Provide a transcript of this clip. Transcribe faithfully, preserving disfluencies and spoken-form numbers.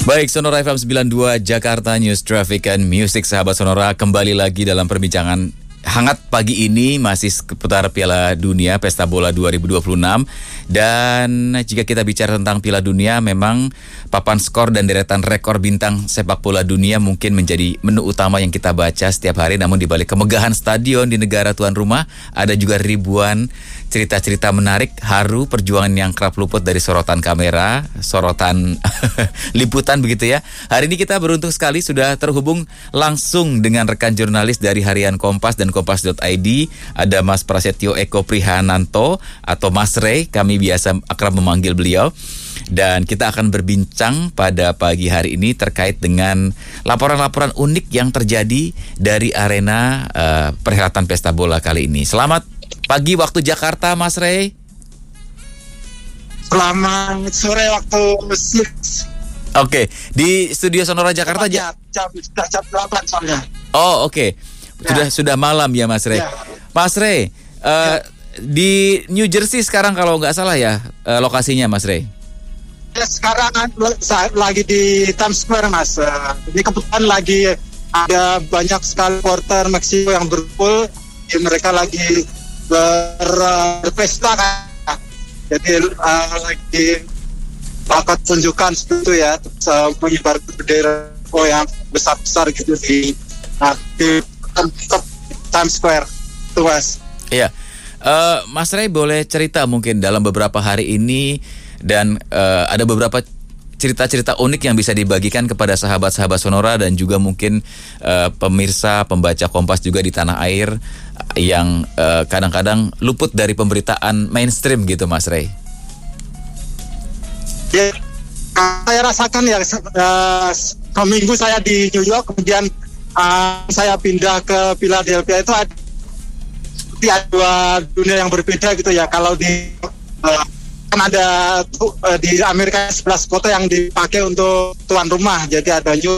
Baik, Sonora F M sembilan puluh dua Jakarta News Traffic and Music, sahabat Sonora, kembali lagi dalam perbincangan hangat pagi ini, masih seputar Piala Dunia Pesta Bola dua ribu dua puluh enam. Dan jika kita bicara tentang Piala Dunia, memang papan skor dan deretan rekor bintang sepak bola dunia mungkin menjadi menu utama yang kita baca setiap hari. Namun di balik kemegahan stadion di negara tuan rumah, ada juga ribuan cerita-cerita menarik, haru, perjuangan yang kerap luput dari sorotan kamera, sorotan liputan begitu ya. Hari ini kita beruntung sekali sudah terhubung langsung dengan rekan jurnalis dari Harian Kompas dan Kompas dot I D. Ada Mas Prasetyo Eko Prihananto atau Mas Rey, kami biasa akrab memanggil beliau. Dan kita akan berbincang pada pagi hari ini terkait dengan laporan-laporan unik yang terjadi dari arena uh, perhelatan pesta bola kali ini. Selamat pagi waktu Jakarta, Mas Rey. Selamat sore waktu Mesir. Oke, di studio Sonora Jakarta jam jam jam delapan soalnya. Oh, oke. Okay. Sudah ya. Sudah malam ya, Mas Rey. Ya. Mas Rey, uh, ya. Di New Jersey sekarang kalau nggak salah ya uh, lokasinya, Mas Rey. Ya, sekarang lagi di Times Square, Mas. Ini kebetulan lagi ada banyak sekali supporter Meksiko yang berkumpul. Mereka lagi ber, berpesta kan. Jadi uh, lagi bakat tunjukkan seperti itu ya, uh, menyebar bendera oh, yang besar-besar gitu di, uh, di Times Square itu, Mas. Iya, uh, Mas Rey boleh cerita mungkin dalam beberapa hari ini dan uh, ada beberapa cerita-cerita unik yang bisa dibagikan kepada sahabat-sahabat Sonora dan juga mungkin uh, pemirsa, pembaca Kompas juga di tanah air yang uh, kadang-kadang luput dari pemberitaan mainstream gitu, Mas Rey. Ya, saya rasakan ya, uh, seminggu saya di New York, kemudian uh, saya pindah ke Philadelphia, itu ada, ada dua dunia yang berbeda gitu ya. Kalau di uh, kan ada uh, di Amerika sebelas kota yang dipakai untuk tuan rumah, jadi ada New